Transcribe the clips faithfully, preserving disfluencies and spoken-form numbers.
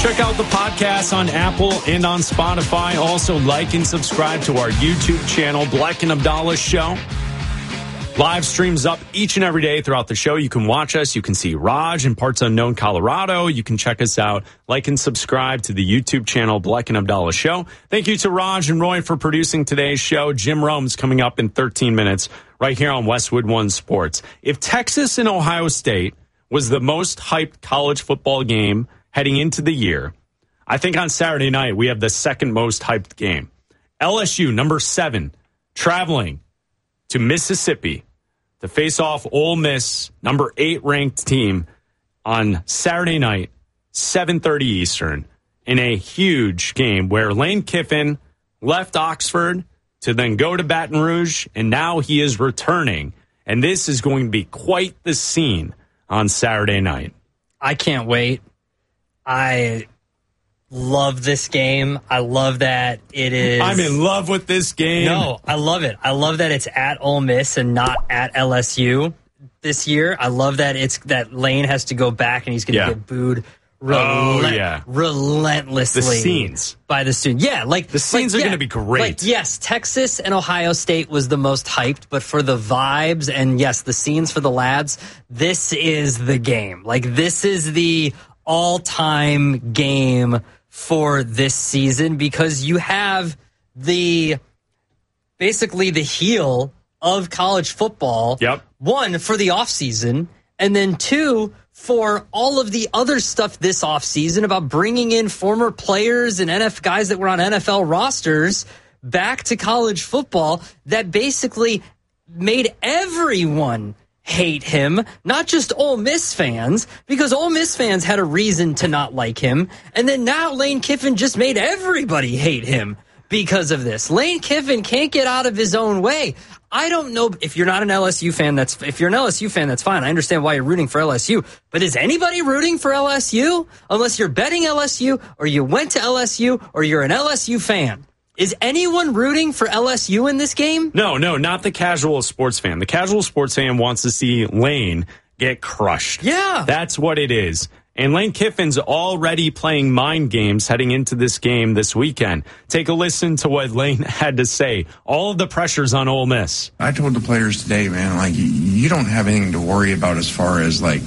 Check out the podcast on Apple and on Spotify. Also, like and subscribe to our YouTube channel, Bleck and Abdallah Show. Live streams up each and every day throughout the show. You can watch us. You can see Raj in parts unknown Colorado. You can check us out. Like and subscribe to the YouTube channel, Bleck and Abdallah Show. Thank you to Raj and Roy for producing today's show. Jim Rome's coming up in thirteen minutes right here on Westwood One Sports. If Texas and Ohio State was the most hyped college football game heading into the year, I think on Saturday night we have the second most hyped game. L S U, number seven, traveling to Mississippi to face off Ole Miss, number eight ranked team, on Saturday night, seven thirty Eastern, in a huge game where Lane Kiffin left Oxford to then go to Baton Rouge, and now he is returning. And this is going to be quite the scene on Saturday night. I can't wait. I love this game. I love that it is. I'm in love with this game. No, I love it. I love that it's at Ole Miss and not at L S U this year. I love that it's that Lane has to go back and he's going to Yeah. get booed. Rel- Oh, yeah. relentlessly. The scenes. By the student. Yeah, like The scenes like, are yeah, gonna be great. Like, yes, Texas and Ohio State was the most hyped, but for the vibes and, yes, the scenes for the lads, this is the game. Like, this is the all-time game for this season because you have the basically the heel of college football. Yep. One, for the offseason, and then two, for all of the other stuff this offseason about bringing in former players and N F guys that were on N F L rosters back to college football that basically made everyone hate him, not just Ole Miss fans, because Ole Miss fans had a reason to not like him. And then now Lane Kiffin just made everybody hate him because of this. Lane Kiffin can't get out of his own way. I don't know if you're not an L S U fan. That's if you're an L S U fan, that's fine. I understand why you're rooting for L S U. But is anybody rooting for L S U unless you're betting L S U or you went to L S U or you're an L S U fan? Is anyone rooting for L S U in this game? No, no, not the casual sports fan. The casual sports fan wants to see Lane get crushed. Yeah. That's what it is. And Lane Kiffin's already playing mind games heading into this game this weekend. Take a listen to what Lane had to say. All of the pressure's on Ole Miss. I told the players today, man, like, you don't have anything to worry about as far as, like,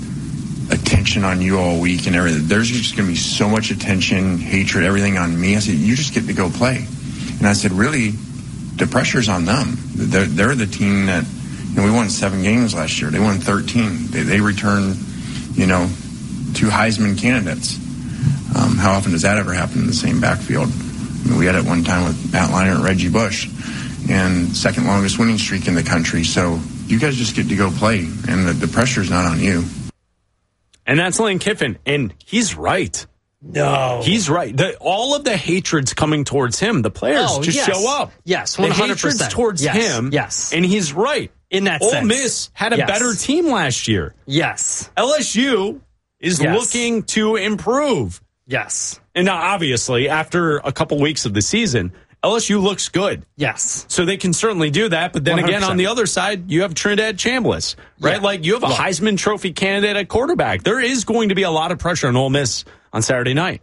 attention on you all week and everything. There's just going to be so much attention, hatred, everything on me. I said, you just get to go play. And I said, really, the pressure's on them. They're, they're the team that, you know, we won seven games last year. They won thirteen. They, they returned, you know, two Heisman candidates. Um, how often does that ever happen in the same backfield? I mean, we had it one time with Matt Leinart and Reggie Bush, and second longest winning streak in the country. So you guys just get to go play, and the, the pressure's not on you. And that's Lane Kiffin, and he's right. No. He's right. The, all of the hatred's coming towards him. The players Oh, just yes. show up. Yes, one hundred percent. The hatred's towards Yes, him. yes. And he's right. In that Ole sense. Miss had a Yes. better team last year. Yes. L S U is Yes. looking to improve. Yes. And now, obviously, after a couple weeks of the season, L S U looks good. Yes. So they can certainly do that. But then one hundred percent. again, on the other side, you have Trinidad Chambliss, right? Yeah. Like, you have a Look. Heisman Trophy candidate at quarterback. There is going to be a lot of pressure on Ole Miss on Saturday night.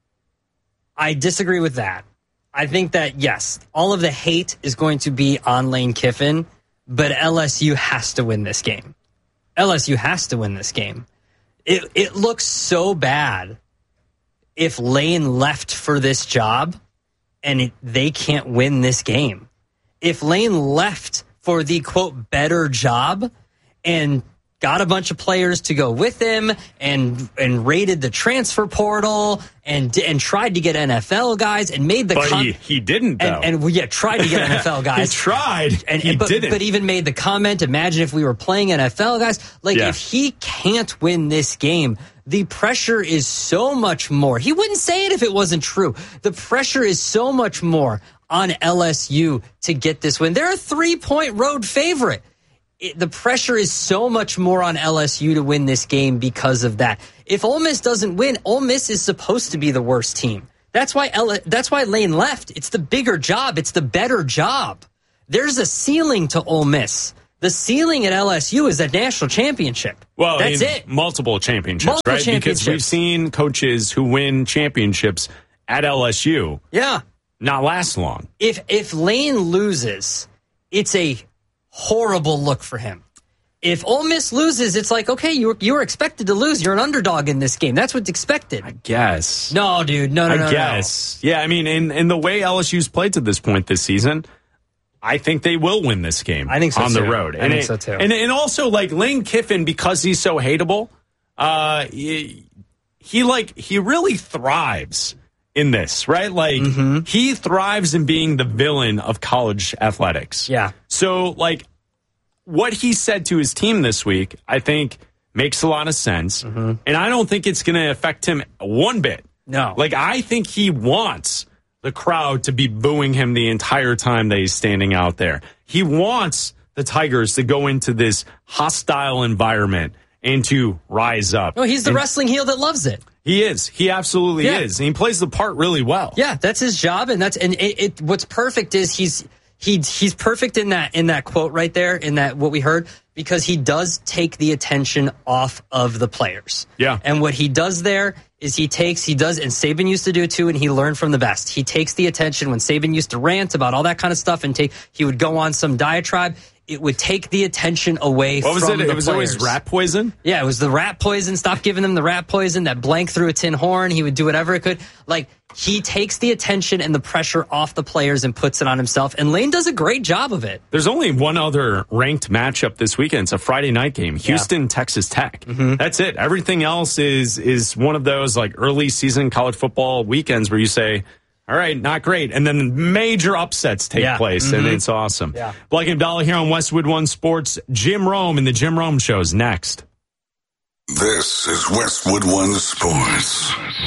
I disagree with that. I think that, yes, all of the hate is going to be on Lane Kiffin, but L S U has to win this game. L S U has to win this game. It it looks so bad if Lane left for this job and it, they can't win this game. If Lane left for the, quote, better job and got a bunch of players to go with him and and raided the transfer portal and and tried to get N F L guys and made the But com- he, he didn't, though. and, and well, yeah, tried to get N F L guys. He tried. And, he and- but, didn't. but even made the comment, imagine if we were playing N F L guys. Like, Yeah. if he can't win this game, the pressure is so much more. He wouldn't say it if it wasn't true. The pressure is so much more on L S U to get this win. They're a three-point road favorite. It, the pressure is so much more on L S U to win this game because of that. If Ole Miss doesn't win, Ole Miss is supposed to be the worst team. That's why L- that's why Lane left. It's the bigger job. It's the better job. There's a ceiling to Ole Miss The ceiling at L S U is a national championship. Well, that's I mean, it. Multiple championships, Multiple right? championships. Because we've seen coaches who win championships at L S U Yeah. not last long. If if Lane loses, it's a horrible look for him. If Ole Miss loses, it's like, okay, you were, you were expected to lose. You're an underdog in this game. That's what's expected. I guess. No, dude. No, no, I no, guess. No. Yeah, I mean, in, in the way L S U's played to this point this season, I think they will win this game. I think so on too. the road. I and think it, so too. And, and also, like, Lane Kiffin, because he's so hateable, uh, he, he like he really thrives in this, right? Like, mm-hmm. he thrives in being the villain of college athletics. Yeah. So, like, what he said to his team this week, I think, makes a lot of sense. Mm-hmm. And I don't think it's going to affect him one bit. No. Like, I think he wants the crowd to be booing him the entire time that he's standing out there. He wants the Tigers to go into this hostile environment and to rise up. Oh, he's the and wrestling heel that loves it. He is. He absolutely yeah. is. And he plays the part really well. Yeah, that's his job, and that's and it, it. What's perfect is he's he he's perfect in that in that quote right there in that what we heard, because he does take the attention off of the players. Yeah, and what he does there is he takes he does and Saban used to do it too, and he learned from the best. He takes the attention when Saban used to rant about all that kind of stuff, and take he would go on some diatribe. It would take the attention away what was from it? the It was players. always rat poison? Yeah, it was the rat poison. Stop giving them the rat poison. That blank through a tin horn. He would do whatever it could. Like, he takes the attention and the pressure off the players and puts it on himself. And Lane does a great job of it. There's only one other ranked matchup this weekend. It's a Friday night game. Houston, yeah. Texas Tech. Mm-hmm. That's it. Everything else is is one of those like early season college football weekends where you say, all right, not great. And then major upsets take yeah. place, mm-hmm. and it's awesome. Yeah. Black and Abdallah here on Westwood One Sports. Jim Rome and the Jim Rome Show's next. This is Westwood One Sports.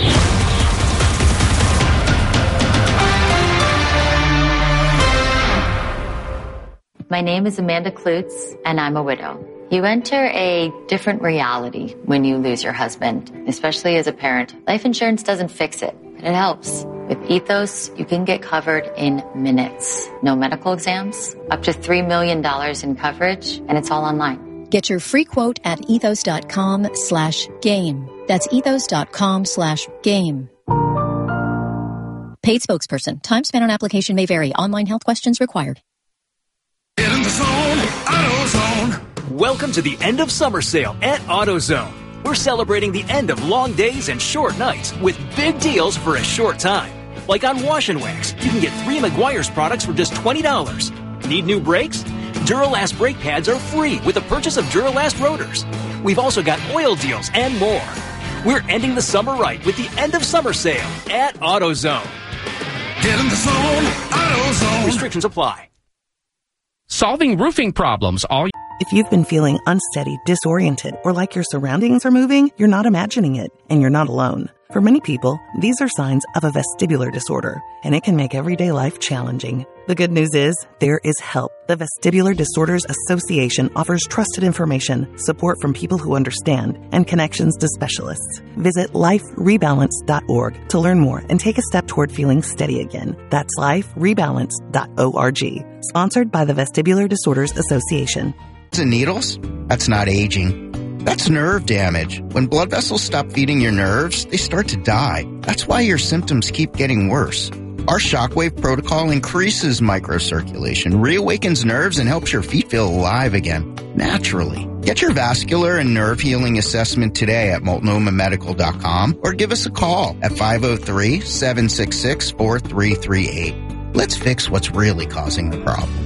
My name is Amanda Klutz, and I'm a widow. You enter a different reality when you lose your husband, especially as a parent. Life insurance doesn't fix it, but it helps. With Ethos, you can get covered in minutes. No medical exams, up to three million dollars in coverage, and it's all online. Get your free quote at ethos.com slash game. That's ethos.com slash game. Paid spokesperson. Time spent on application may vary. Online health questions required. Get in the zone, AutoZone. Welcome to the end of summer sale at AutoZone. We're celebrating the end of long days and short nights with big deals for a short time. Like on Wash and Wax, you can get three Meguiar's products for just twenty dollars. Need new brakes? Duralast brake pads are free with the purchase of Duralast rotors. We've also got oil deals and more. We're ending the summer right with the end of summer sale at AutoZone. Get in the zone, AutoZone. Restrictions apply. Solving roofing problems all. If you've been feeling unsteady, disoriented, or like your surroundings are moving, you're not imagining it, and you're not alone. For many people, these are signs of a vestibular disorder, and it can make everyday life challenging. The good news is, there is help. The Vestibular Disorders Association offers trusted information, support from people who understand, and connections to specialists. Visit life rebalance dot org to learn more and take a step toward feeling steady again. That's life rebalance dot org. Sponsored by the Vestibular Disorders Association. And needles? That's not aging. That's nerve damage. When blood vessels stop feeding your nerves, they start to die. That's why your symptoms keep getting worse. Our Shockwave protocol increases microcirculation, reawakens nerves, and helps your feet feel alive again, naturally. Get your vascular and nerve healing assessment today at multnomah medical dot com or give us a call at five oh three, seven six six, four three three eight. Let's fix what's really causing the problem.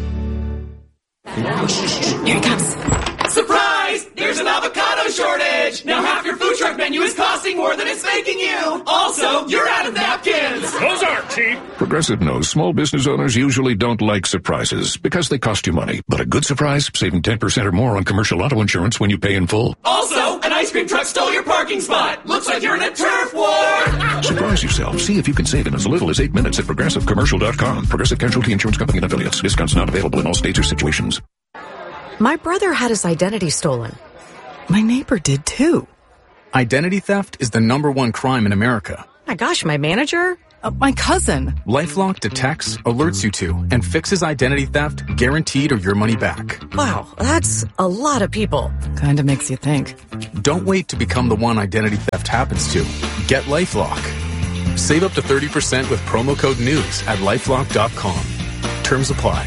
Here he comes. Surprise! There's an avocado shortage! Now half your food truck menu is costing more than it's making you! Also, you're out of napkins! Those aren't cheap! Progressive knows small business owners usually don't like surprises because they cost you money. But a good surprise, saving ten percent or more on commercial auto insurance when you pay in full. Also, an ice cream truck stole your parking spot! Looks like you're in a turf war! Surprise yourself. See if you can save in as little as eight minutes at progressive commercial dot com. Progressive Casualty Insurance Company and affiliates. Discounts not available in all states or situations. My brother had his identity stolen. My neighbor did too. Identity theft is the number one crime in America. My gosh, my manager Uh, my cousin. LifeLock detects, alerts you to, and fixes identity theft, guaranteed or your money back. Wow, that's a lot of people. Kinda makes you think. Don't wait to become the one identity theft happens to. Get LifeLock. Save up to thirty percent with promo code NEWS at lifelock dot com. Terms apply.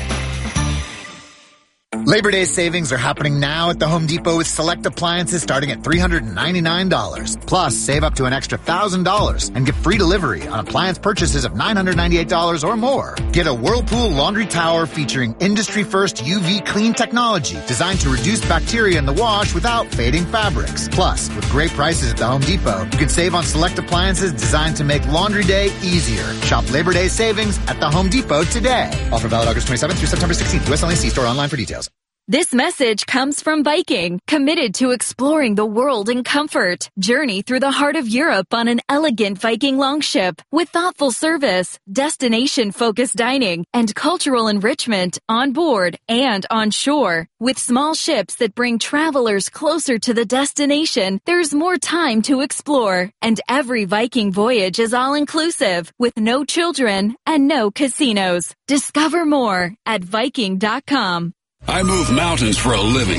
Labor Day savings are happening now at the Home Depot with select appliances starting at three hundred ninety-nine dollars. Plus, save up to an extra one thousand dollars and get free delivery on appliance purchases of nine hundred ninety-eight dollars or more. Get a Whirlpool laundry tower featuring industry-first U V clean technology designed to reduce bacteria in the wash without fading fabrics. Plus, with great prices at the Home Depot, you can save on select appliances designed to make laundry day easier. Shop Labor Day savings at the Home Depot today. Offer valid August twenty-seventh through September sixteenth. U S only. See store online for details. This message comes from Viking, committed to exploring the world in comfort. Journey through the heart of Europe on an elegant Viking longship with thoughtful service, destination-focused dining, and cultural enrichment on board and on shore. With small ships that bring travelers closer to the destination, there's more time to explore. And every Viking voyage is all-inclusive, with no children and no casinos. Discover more at Viking dot com. I move mountains for a living.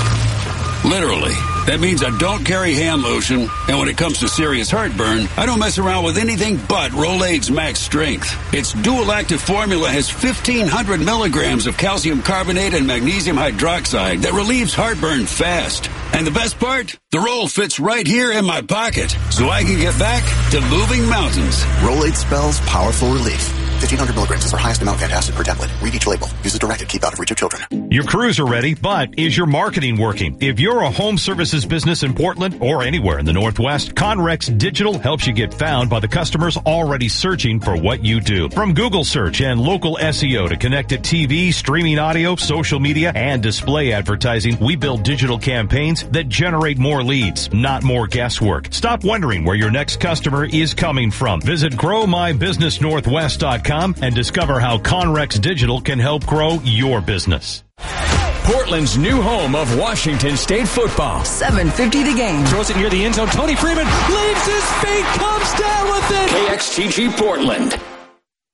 Literally. That means I don't carry hand lotion, and when it comes to serious heartburn, I don't mess around with anything but Rolaids Max Strength. Its dual-active formula has fifteen hundred milligrams of calcium carbonate and magnesium hydroxide that relieves heartburn fast. And the best part? The roll fits right here in my pocket, so I can get back to moving mountains. Rolaids spells powerful relief. fifteen hundred milligrams is our highest amount of antacid per tablet. Read each label. Use as directed. Keep out of reach of children. Your crews are ready, but is your marketing working? If you're a home services business in Portland or anywhere in the Northwest, Conrex Digital helps you get found by the customers already searching for what you do. From Google search and local S E O to connected T V, streaming audio, social media, and display advertising, we build digital campaigns that generate more leads, not more guesswork. Stop wondering where your next customer is coming from. Visit grow my business northwest dot com and discover how Conrex Digital can help grow your business. Portland's new home of Washington State football. seven fifty the game. Throws it near the end zone. Tony Freeman leaves his feet, comes down with it. K X T G Portland.